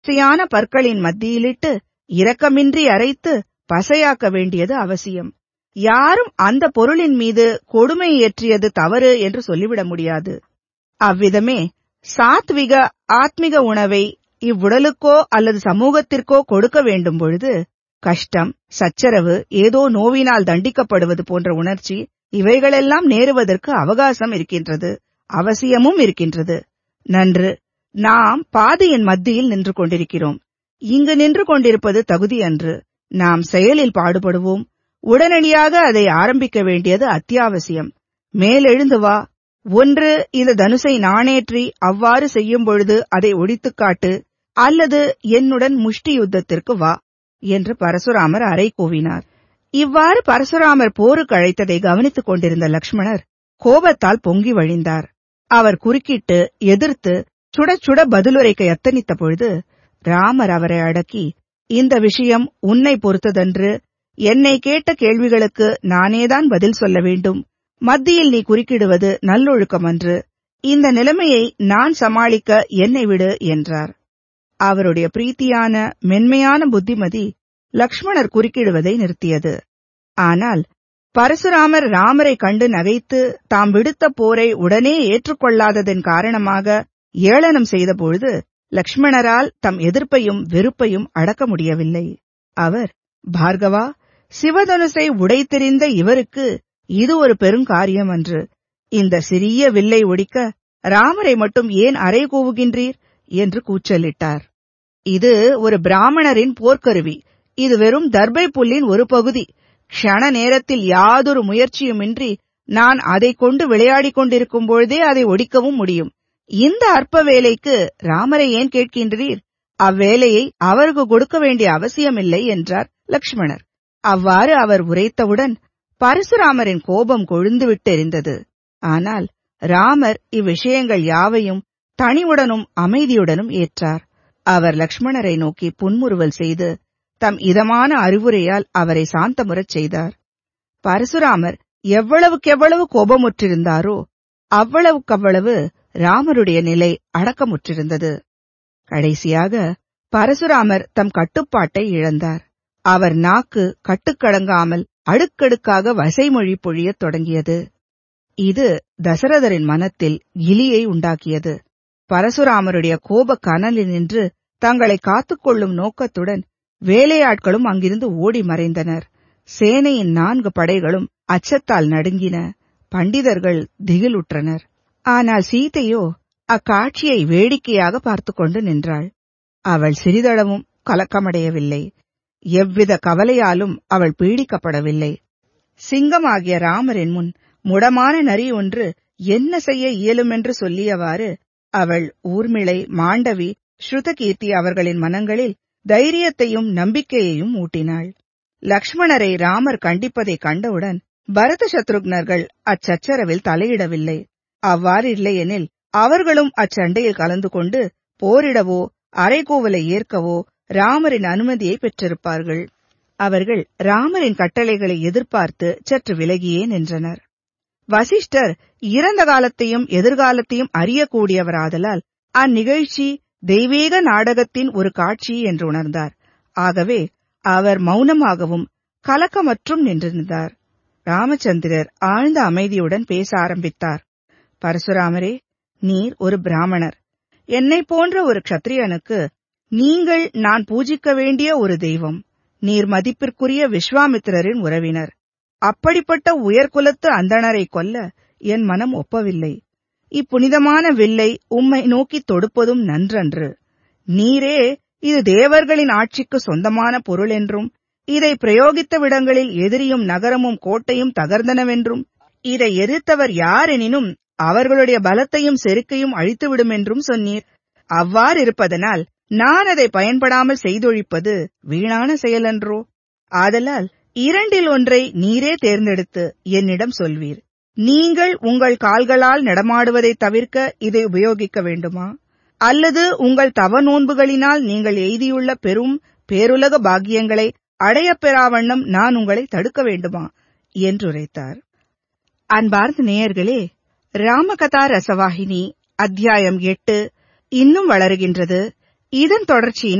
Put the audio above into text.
ருசியான பற்களின் மத்தியிலிட்டு இரக்கமின்றி அரைத்து பசையாக்க வேண்டியது அவசியம். யாரும் அந்த பொருளின் மீது கொடுமை ஏற்றியது தவறு என்று சொல்லிவிட முடியாது. அவ்விதமே சாத்விக ஆத்மிக உணவை இவ்வுடலுக்கோ அல்லது சமூகத்திற்கோ கொடுக்க வேண்டும் பொழுது கஷ்டம், சச்சரவு, ஏதோ நோவினால் தண்டிக்கப்படுவது போன்ற உணர்ச்சி இவைகளெல்லாம் நேருவதற்கு அவகாசம் இருக்கின்றது, அவசியமும் இருக்கின்றது. நன்று, நாம் பாதையின் மத்தியில் நின்று கொண்டிருக்கிறோம். இங்கு நின்று கொண்டிருப்பது தகுதி அன்று. நாம் செயலில் பாடுபடுவோம். உடனடியாக அதை ஆரம்பிக்க வேண்டியது அத்தியாவசியம். மேலெழுந்து வா. ஒன்று இந்த தனுசை நாணேற்றி அவ்வாறு செய்யும் பொழுது அதை ஒடித்துக் காட்டு, அல்லது என்னுடன் முஷ்டி யுத்தத்திற்கு வா என்று பரசுராமர் அறை கூவினார். இவ்வாறு பரசுராமர் போருக்கு அழைத்ததை கவனித்துக் கொண்டிருந்த லக்ஷ்மணர் கோபத்தால் பொங்கி வழிந்தார். அவர் குறுக்கிட்டு எதிர்த்து சுட சுட பதிலுரைக்க எத்தனித்த பொழுது ராமர் அவரை அடக்கி, இந்த விஷயம் உன்னை பொறுத்ததன்று. என்னை கேட்ட கேள்விகளுக்கு நானேதான் பதில் சொல்ல வேண்டும். மத்தியில் நீ குறுக்கிடுவது நல்லொழுக்கமன்று. இந்த நிலைமையை நான் சமாளிக்க என்னை விடு என்றார். அவருடைய பிரீத்தியான மென்மையான புத்திமதி லக்ஷ்மணர் குறுக்கிடுவதை நிறுத்தியது. ஆனால் பரசுராமர் ராமரை கண்டு நகைத்து தாம் விடுத்த போரை உடனே ஏற்றுக்கொள்ளாததன் காரணமாக ஏளனம் செய்தபொழுது லக்ஷ்மணரால் தம் எதிர்ப்பையும் வெறுப்பையும் அடக்க முடியவில்லை. அவர், பார்கவா, சிவதனுசை உடைத்தெறிந்த இவருக்கு இது ஒரு பெருங்காரியம் அன்று. இந்த சிறிய வில்லை ஒடிக்க ராமரை மட்டும் ஏன் அறை கூவுகின்றீர் என்று கூச்சலிட்டார். இது ஒரு பிராமணரின் போர்க்கருவி. இது வெறும் தர்பை புல்லின் ஒரு பகுதி. க்ஷண நேரத்தில் யாதொரு முயற்சியுமின்றி நான் அதை கொண்டு விளையாடிக் கொண்டிருக்கும் பொழுதே அதை ஒடிக்கவும் முடியும். இந்த அற்ப வேலைக்கு ராமரை ஏன் கேட்கின்றீர்? அவ்வேலையை அவருக்கு கொடுக்க வேண்டிய அவசியமில்லை என்றார் லக்ஷ்மணர். அவ்வாறு அவர் உரைத்தவுடன் பரசுராமரின் கோபம் கொழுந்துவிட்டெரிந்தது. ஆனால் ராமர் இவ்விஷயங்கள் யாவையும் தனிவுடனும் அமைதியுடனும் ஏற்றார். அவர் லக்ஷ்மணரை நோக்கி புன்முறுவல் செய்து தம் இதமான அறிவுரையால் அவரை சாந்தமுறச் செய்தார். பரசுராமர் எவ்வளவுக்கெவ்வளவு கோபமுற்றிருந்தாரோ அவ்வளவுக்கவ்வளவு ராமருடைய நிலை அடக்கமுற்றிருந்தது. கடைசியாக பரசுராமர் தம் கட்டுப்பாட்டை இழந்தார். அவர் நாக்கு கட்டுக்கடங்காமல் அடுக்கடுக்காக வசைமொழி பொழியத் தொடங்கியது. இது தசரதரின் மனத்தில் கிலியை உண்டாக்கியது. பரசுராமருடைய கோப கனலினின்று தங்களை காத்துக்கொள்ளும் நோக்கத்துடன் வேலையாட்களும் அங்கிருந்து ஓடி மறைந்தனர். சேனையின் 4 படைகளும் அச்சத்தால் நடுங்கின. பண்டிதர்கள் திகிலுற்றனர். ஆனால் சீதையோ அக்காட்சியை வேடிக்கையாக பார்த்துக் கொண்டு நின்றாள். அவள் சிறிதளவும் கலக்கமடையவில்லை. எவ்வித கவலையாலும் அவள் பீடிக்கப்படவில்லை. சிங்கமாகிய ராமரின் முன் முடமான நரி ஒன்று என்ன செய்ய இயலுமென்று சொல்லியவாறு அவள் ஊர்மிளை, மாண்டவி, ஸ்ருதகீர்த்தி அவர்களின் மனங்களில் தைரியத்தையும் நம்பிக்கையையும் ஊட்டினாள். லக்ஷ்மணரை ராமர் கண்டிப்பதைக் கண்டவுடன் பரத சத்ருக்னர்கள் அச்சச்சரவில் தலையிடவில்லை. அவ்வாறு இல்லையெனில் அவர்களும் அச்சண்டையில் கலந்து கொண்டு போரிடவோ அறைகூவலை ஏற்கவோ ராமரின் அனுமதியை பெற்றிருப்பார்கள். அவர்கள் ராமரின் கட்டளைகளை எதிர்பார்த்து சற்று விலகியே நின்றனர். வசிஷ்டர் இறந்த காலத்தையும் எதிர்காலத்தையும் அறியக்கூடியவராதலால் அந்நிகழ்ச்சி தெய்வீக நாடகத்தின் ஒரு காட்சி என்று உணர்ந்தார். ஆகவே அவர் மௌனமாகவும் கலக்கமற்றும் நின்றிருந்தார். ராமச்சந்திரர் ஆழ்ந்த அமைதியுடன் பேச ஆரம்பித்தார். பரசுராமரே, நீர் ஒரு பிராமணர். என்னைப் போன்ற ஒரு க்ஷத்ரியனுக்கு நீங்கள் நான் பூஜிக்க வேண்டிய ஒரு தெய்வம். நீர் மதிப்பிற்குரிய விஸ்வாமித்திரரின் உறவினர். அப்படிப்பட்ட உயர்குலத்து அந்தணரை கொல்ல என் மனம் ஒப்பவில்லை. இப்புனிதமான வில்லை உம்மை நோக்கி தொடுப்பதும் நன்றன்று. நீரே இது தேவர்களின் ஆட்சிக்கு சொந்தமான பொருள் என்றும், இதை பிரயோகித்த விடங்களில் எதிரியும் நகரமும் கோட்டையும் தகர்ந்தனவென்றும், இதை எதிர்த்தவர் யாரெனினும் அவர்களுடைய பலத்தையும் செருக்கையும் அழித்துவிடும் என்றும் சொன்னீர். அவ்வாறிருப்பதனால் நான் அதை பயன்படாமல் செய்தொழிப்பது வீணான செயலன்றோ? ஆதலால் 2இல் ஒன்றை நீரே தேர்ந்தெடுத்து என்னிடம் சொல்வீர். நீங்கள் உங்கள் கால்களால் நடமாடுவதைத் தவிர்க்க இதை உபயோகிக்க வேண்டுமா? அல்லது உங்கள் தவ நோன்புகளினால் நீங்கள் எய்தியுள்ள பெரும் பேருலக பாக்கியங்களை அடையப்பெறாவண்ணம் நான் உங்களை தடுக்க வேண்டுமா என்றுரைத்தார். அன்பார்ந்த நேயர்களே, ராமகதா ரசவாகினி அத்தியாயம் 8 இன்னும் வளருகின்றது. இதன் தொடர்ச்சியினை